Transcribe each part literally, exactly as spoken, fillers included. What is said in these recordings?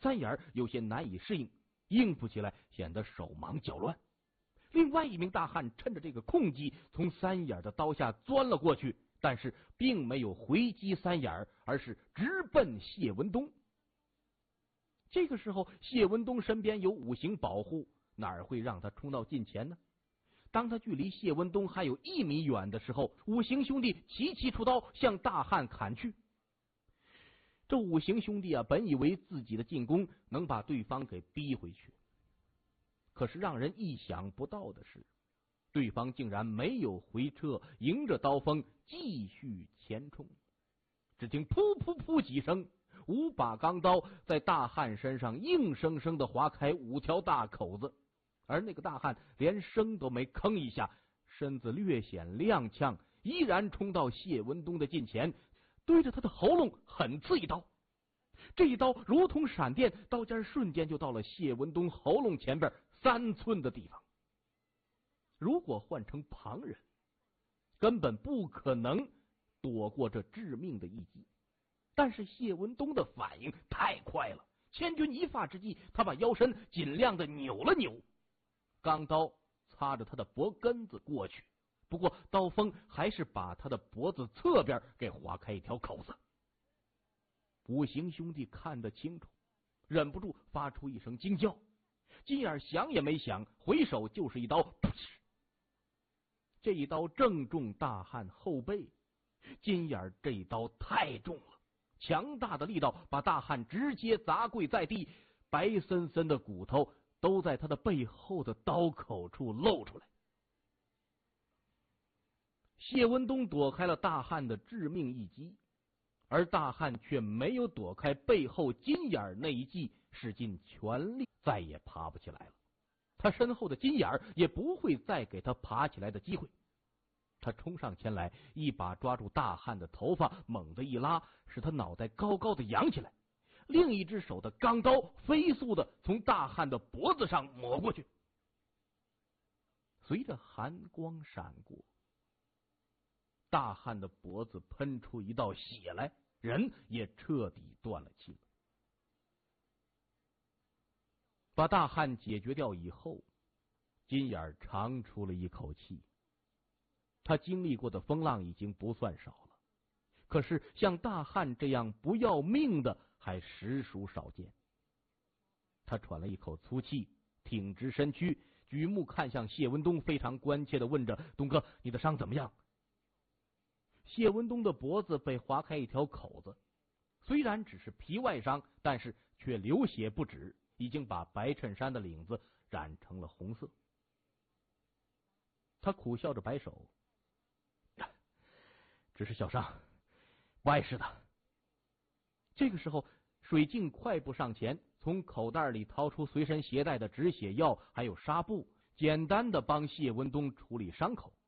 三眼有些难以适应，应付起来显得手忙脚乱。另外一名大汉趁着这个空机，从三眼的刀下钻了过去，但是并没有回击三眼，而是直奔谢文东。这个时候，谢文东身边有五行保护，哪会让他冲到近前呢？当他距离谢文东还有一米远的时候，五行兄弟齐齐出刀向大汉砍去。这五行兄弟啊，本以为自己的进攻能把对方给逼回去，可是让人意想不到的是，对方竟然没有回撤，迎着刀锋继续前冲。只听噗噗噗几声，五把钢刀在大汉身上硬生生的划开五条大口子，而那个大汉连声都没吭一下，身子略显踉跄，依然冲到谢文东的近前，对着他的喉咙狠刺一刀。这一刀如同闪电，刀尖瞬间就到了谢文东喉咙前边三寸的地方。如果换成旁人，根本不可能躲过这致命的一击，但是谢文东的反应太快了，千钧一发之际，他把腰身尽量的扭了扭，钢刀擦着他的脖根子过去，不过刀锋还是把他的脖子侧边给划开一条口子。五行兄弟看得清楚，忍不住发出一声惊叫，金眼想也没想，回手就是一刀，噗嗤！这一刀正中大汉后背，金眼这一刀太重了，强大的力道把大汉直接砸跪在地，白森森的骨头都在他的背后的刀口处露出来。谢文东躲开了大汉的致命一击，而大汉却没有躲开背后金眼那一击，使尽全力再也爬不起来了。他身后的金眼也不会再给他爬起来的机会。他冲上前来，一把抓住大汉的头发，猛地一拉，使他脑袋高高的扬起来，另一只手的钢刀飞速的从大汉的脖子上抹过去。随着寒光闪过，大汉的脖子喷出一道血来，人也彻底断了气了。把大汉解决掉以后，金眼长出了一口气。他经历过的风浪已经不算少了，可是像大汉这样不要命的还实属少见。他喘了一口粗气，挺直身躯，举目看向谢文东，非常关切的问着：“东哥，你的伤怎么样？”谢文东的脖子被划开一条口子，虽然只是皮外伤，但是却流血不止，已经把白衬衫的领子染成了红色。他苦笑着摆手：“只是小伤，不碍事的。”这个时候，水镜快步上前，从口袋里掏出随身携带的止血药还有纱布，简单的帮谢文东处理伤口。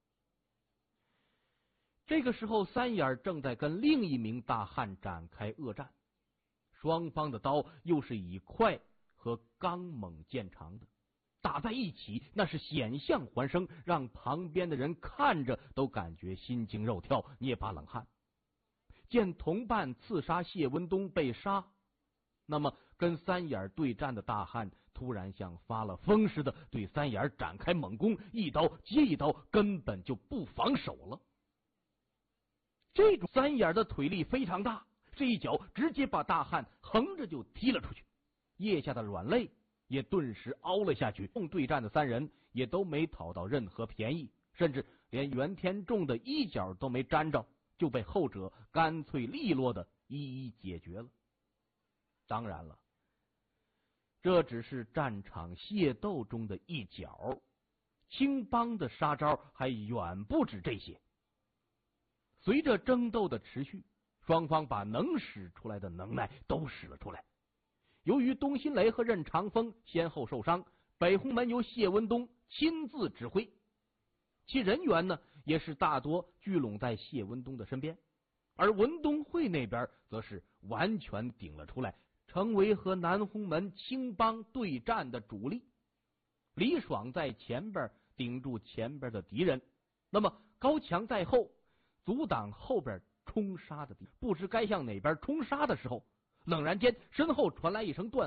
这个时候，三眼正在跟另一名大汉展开恶战，双方的刀又是以快和刚猛见长的，打在一起那是险象环生，让旁边的人看着都感觉心惊肉跳，捏把冷汗。见同伴刺杀谢文东被杀，那么跟三眼对战的大汉突然像发了疯似的对三眼展开猛攻，一刀接一刀，根本就不防守了。这种三眼的腿力非常大，这一脚直接把大汉横着就踢了出去，腋下的软肋也顿时凹了下去。共对战的三人也都没讨到任何便宜，甚至连袁天仲的衣角都没沾着，就被后者干脆利落的一一解决了。当然了，这只是战场械斗中的一角，青帮的杀招还远不止这些。随着争斗的持续，双方把能使出来的能耐都使了出来。由于东新雷和任长风先后受伤，北红门由谢文东亲自指挥，其人员呢也是大多聚拢在谢文东的身边，而文东会那边则是完全顶了出来，成为和南红门青帮对战的主力。李爽在前边顶住前边的敌人，那么高强在后阻挡后边冲杀的敌人。不知该向哪边冲杀的时候，冷然间身后传来一声断